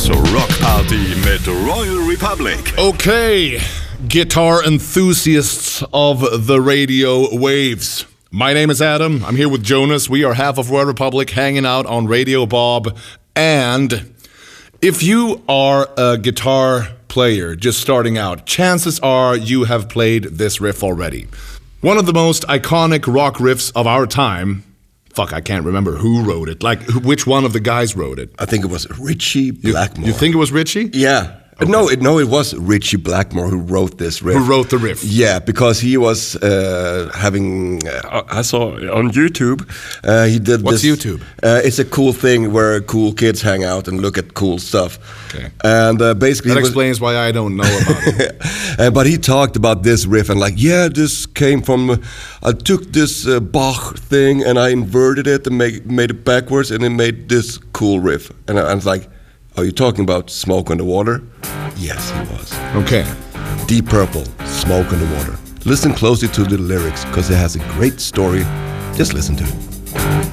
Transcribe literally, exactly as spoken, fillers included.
Dags och rockparty med Royal Republic. Okay, guitar enthusiasts of the radio waves. My name is Adam. I'm here with Jonas. We are half of Royal Republic hanging out on Radio Bob. And if you are a guitar player just starting out, chances are you have played this riff already. One of the most iconic rock riffs of our time. Fuck, I can't remember who wrote it. Like, which one of the guys wrote it? I think it was Richie Blackmore. You, you think it was Richie? Yeah. Okay. No, it, no, it was Richie Blackmore who wrote this riff. Who wrote the riff? Yeah, because he was uh, having. Uh, I saw on YouTube. Uh, he did. What's this, YouTube? Uh, it's a cool thing where cool kids hang out and look at cool stuff. Okay. And uh, basically, that was, explains why I don't know about it. uh, but he talked about this riff and like, yeah, this came from. Uh, I took this uh, Bach thing and I inverted it and make, made it backwards and it made this cool riff. And I, I was like, are you talking about Smoke on the Water? Yes, he was. Okay. Deep Purple, Smoke on the Water. Listen closely to the lyrics because it has a great story. Just listen to it.